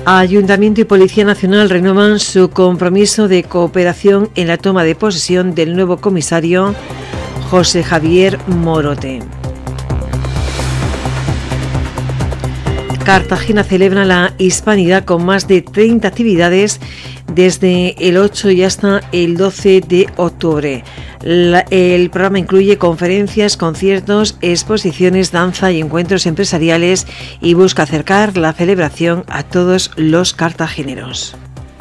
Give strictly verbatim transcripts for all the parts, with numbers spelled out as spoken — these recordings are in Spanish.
Ayuntamiento y Policía Nacional renuevan su compromiso de cooperación en la toma de posesión del nuevo comisario José Javier Morote. Cartagena celebra la Hispanidad con más de treinta actividades desde el ocho y hasta el doce de octubre. La, el programa incluye conferencias, conciertos, exposiciones, danza y encuentros empresariales y busca acercar la celebración a todos los cartageneros.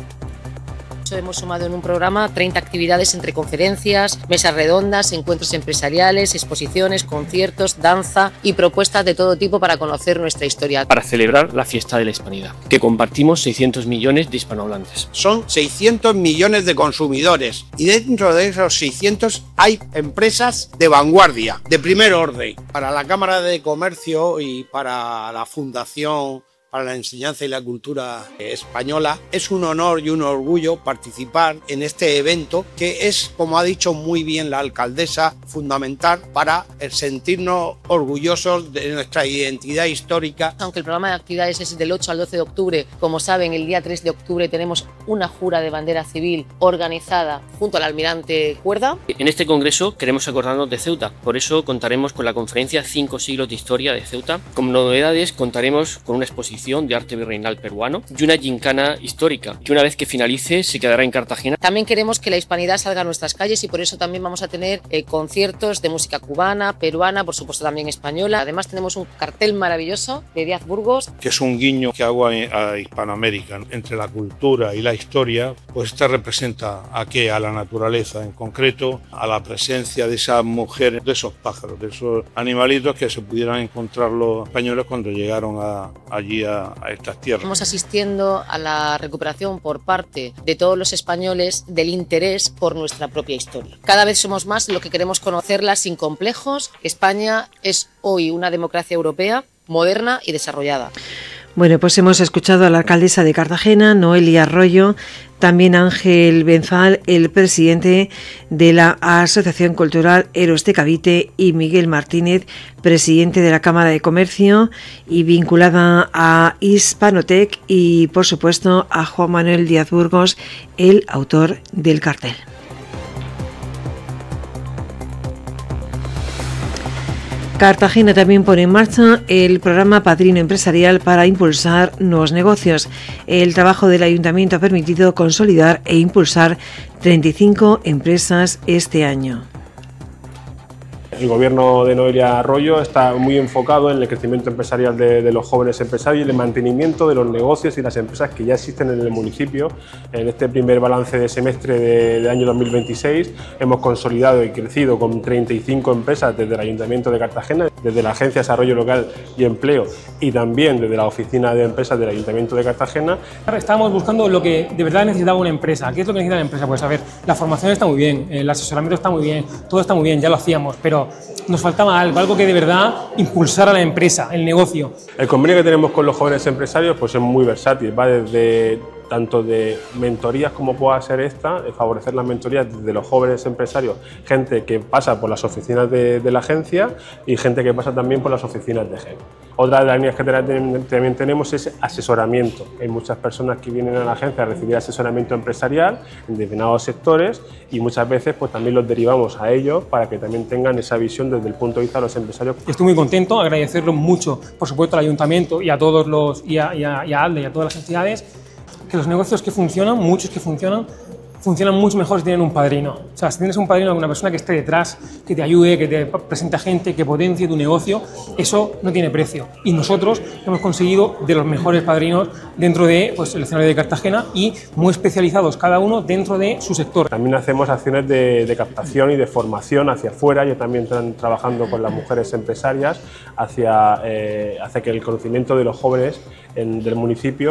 Hemos sumado en un programa treinta actividades entre conferencias, mesas redondas, encuentros empresariales, exposiciones, conciertos, danza y propuestas de todo tipo para conocer nuestra historia. Para celebrar la fiesta de la Hispanidad, que compartimos seiscientos millones de hispanohablantes. Son seiscientos millones de consumidores y dentro de esos seiscientos hay empresas de vanguardia, de primer orden. Para la Cámara de Comercio y para la Fundación para la Enseñanza y la Cultura Española es un honor y un orgullo participar en este evento que es, como ha dicho muy bien la alcaldesa, fundamental para sentirnos orgullosos de nuestra identidad histórica. Aunque el programa de actividades es del ocho al doce de octubre, como saben, el día tres de octubre tenemos una jura de bandera civil organizada junto al almirante Cuerda. En este congreso queremos acordarnos de Ceuta, por eso contaremos con la conferencia Cinco siglos de historia de Ceuta. Como novedades contaremos con una exposición de arte virreinal peruano y una gincana histórica, que una vez que finalice se quedará en Cartagena. También queremos que la hispanidad salga a nuestras calles y por eso también vamos a tener eh, conciertos de música cubana, peruana, por supuesto también española. Además tenemos un cartel maravilloso de Díaz Burgos. Que es un guiño que hago a, a Hispanoamérica, entre la cultura y la historia, pues esta representa a qué, a la naturaleza, en concreto a la presencia de esas mujeres, de esos pájaros, de esos animalitos que se pudieran encontrar los españoles cuando llegaron a, allí a a estas tierras. Estamos asistiendo a la recuperación por parte de todos los españoles del interés por nuestra propia historia. Cada vez somos más los que queremos conocerla sin complejos. España es hoy una democracia europea, moderna y desarrollada. Bueno, pues hemos escuchado a la alcaldesa de Cartagena, Noelia Arroyo, también Ángel Benzal, el presidente de la Asociación Cultural Héroes de Cavite, y Miguel Martínez, presidente de la Cámara de Comercio y vinculada a Hispanotec, y por supuesto a Juan Manuel Díaz Burgos, el autor del cartel. Cartagena también pone en marcha el programa Padrino Empresarial para impulsar nuevos negocios. El trabajo del Ayuntamiento ha permitido consolidar e impulsar treinta y cinco empresas este año. El gobierno de Noelia Arroyo está muy enfocado en el crecimiento empresarial de, de los jóvenes empresarios y el mantenimiento de los negocios y las empresas que ya existen en el municipio. En este primer balance de semestre de, de año dos mil veintiséis hemos consolidado y crecido con treinta y cinco empresas desde el Ayuntamiento de Cartagena, desde la Agencia de Desarrollo Local y Empleo y también desde la Oficina de Empresas del Ayuntamiento de Cartagena. Estábamos buscando lo que de verdad necesitaba una empresa. ¿Qué es lo que necesita la empresa? Pues a ver, la formación está muy bien, el asesoramiento está muy bien, todo está muy bien, ya lo hacíamos, pero nos faltaba algo, algo que de verdad impulsara la empresa, el negocio. El convenio que tenemos con los jóvenes empresarios pues es muy versátil, va desde tanto de mentorías como pueda ser esta, de favorecer las mentorías de los jóvenes empresarios, gente que pasa por las oficinas de, de la agencia y gente que pasa también por las oficinas de G E M. Otra de las líneas que también tenemos es asesoramiento. Hay muchas personas que vienen a la agencia a recibir asesoramiento empresarial en determinados sectores y muchas veces pues también los derivamos a ellos para que también tengan esa visión desde el punto de vista de los empresarios. Estoy muy contento, agradecerlo mucho, por supuesto, al Ayuntamiento y a todos los y a, y a, y a ALDE y a todas las entidades, que los negocios que funcionan, muchos que funcionan, funcionan mucho mejor si tienen un padrino. O sea, si tienes un padrino, una persona que esté detrás, que te ayude, que te presente gente, que potencie tu negocio, eso no tiene precio. Y nosotros hemos conseguido de los mejores padrinos dentro de pues, el escenario de Cartagena y muy especializados cada uno dentro de su sector. También hacemos acciones de, de captación y de formación hacia afuera. Yo también estoy trabajando con las mujeres empresarias hacia, eh, hacia que el conocimiento de los jóvenes en, del municipio